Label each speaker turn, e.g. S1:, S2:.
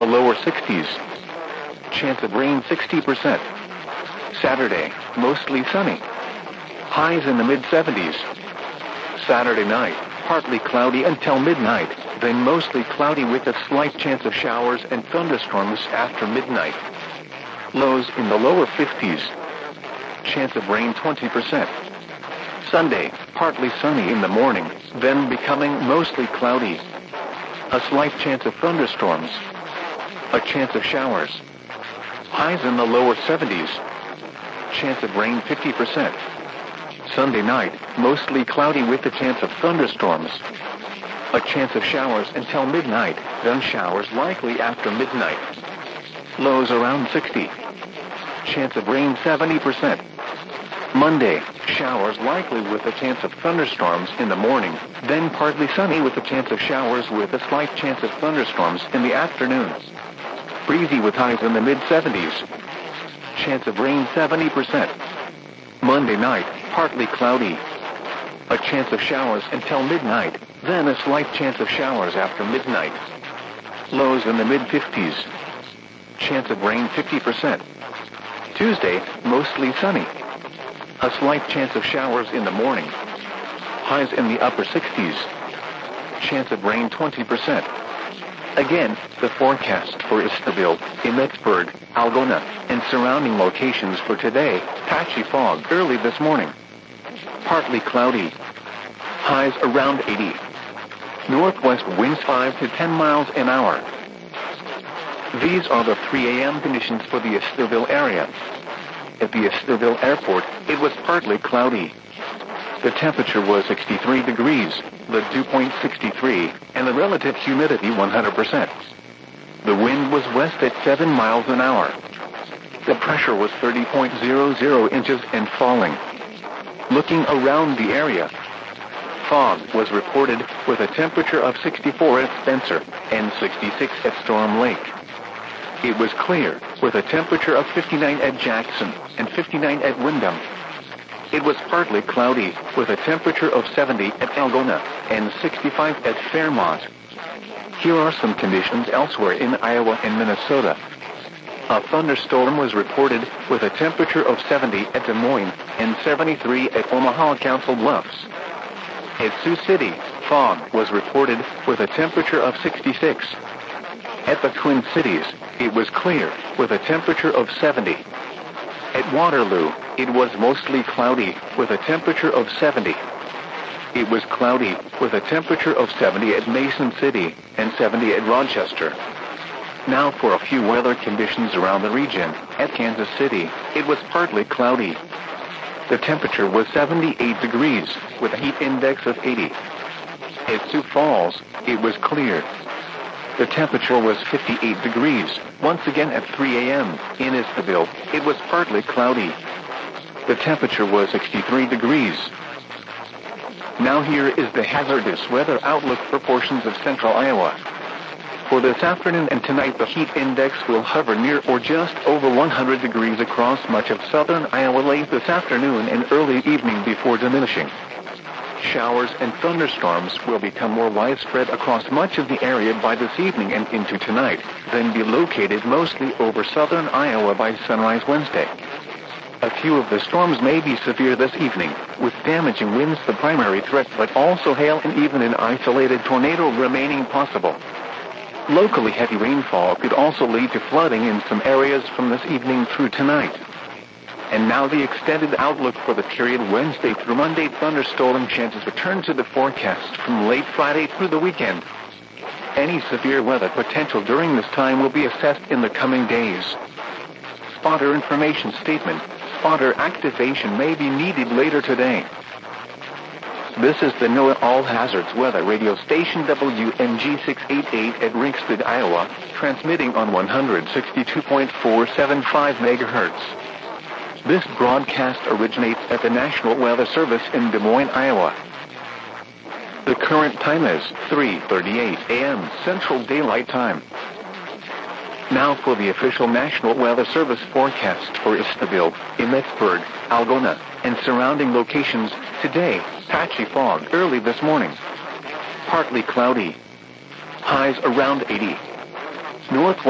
S1: the lower 60s. Chance of rain 60%. Saturday, mostly sunny. Highs in the mid-70s. Saturday night, partly cloudy until midnight, then mostly cloudy with a slight chance of showers and thunderstorms after midnight. Lows in the lower 50s. Chance of rain 20%. Sunday, partly sunny in the morning, then becoming mostly cloudy. A slight chance of thunderstorms. A chance of showers. Highs in the lower 70s. Chance of rain 50%. Sunday night, mostly cloudy with a chance of thunderstorms. A chance of showers until midnight, then showers likely after midnight. Lows around 60. Chance of rain 70%. Monday, showers likely with a chance of thunderstorms in the morning, then partly sunny with a chance of showers with a slight chance of thunderstorms in the afternoon. Breezy with highs in the mid-70s. Chance of rain 70%. Monday night, partly cloudy. A chance of showers until midnight, then a slight chance of showers after midnight. Lows in the mid-50s. Chance of rain 50%. Tuesday, mostly sunny. A slight chance of showers in the morning. Highs in the upper 60s. Chance of rain 20%. Again, the forecast for Istaville, Emmettsburg, Algona, and surrounding locations for today: patchy fog early this morning. Partly cloudy. Highs around 80. Northwest winds 5 to 10 miles an hour. These are the 3 a.m. conditions for the Istaville area. At the Istaville airport, it was partly cloudy. The temperature was 63 degrees, the dew point 63, and the relative humidity 100%. The wind was west at 7 miles an hour. The pressure was 30.00 inches and falling. Looking around the area, fog was reported with a temperature of 64 at Spencer and 66 at Storm Lake. It was clear with a temperature of 59 at Jackson and 59 at Windham. It was partly cloudy with a temperature of 70 at Algona and 65 at Fairmont. Here are some conditions elsewhere in Iowa and Minnesota. A thunderstorm was reported with a temperature of 70 at Des Moines and 73 at Omaha Council Bluffs. At Sioux City, fog was reported with a temperature of 66. At the Twin Cities, it was clear with a temperature of 70. At Waterloo, it was mostly cloudy with a temperature of 70. It was cloudy with a temperature of 70 at Mason City and 70 at Rochester. Now for a few weather conditions around the region. At Kansas City, it was partly cloudy. The temperature was 78 degrees with a heat index of 80. At Sioux Falls, it was clear. The temperature was 58 degrees. Once again at 3 a.m. in Istaville, it was partly cloudy. The temperature was 63 degrees. Now here is the hazardous weather outlook for portions of central Iowa. For this afternoon and tonight, the heat index will hover near or just over 100 degrees across much of southern Iowa late this afternoon and early evening before diminishing. Showers and thunderstorms will become more widespread across much of the area by this evening and into tonight, then be located mostly over southern Iowa by sunrise Wednesday. A few of the storms may be severe this evening, with damaging winds the primary threat, but also hail and even an isolated tornado remaining possible. Locally heavy rainfall could also lead to flooding in some areas from this evening through tonight. And now the extended outlook for the period Wednesday through Monday. Thunderstorm chances return to the forecast from late Friday through the weekend. Any severe weather potential during this time will be assessed in the coming days. Spotter information statement. Spotter activation may be needed later today. This is the NOAA All Hazards Weather Radio Station WMG 688 at Ringsted, Iowa, transmitting on 162.475 megahertz. This broadcast originates at the National Weather Service in Des Moines, Iowa. The current time is 3:38 a.m. Central Daylight Time. Now for the official National Weather Service forecast for Istaville, Emmettsburg, Algona, and surrounding locations. Today, patchy fog early this morning. Partly cloudy. Highs around 80. Northwest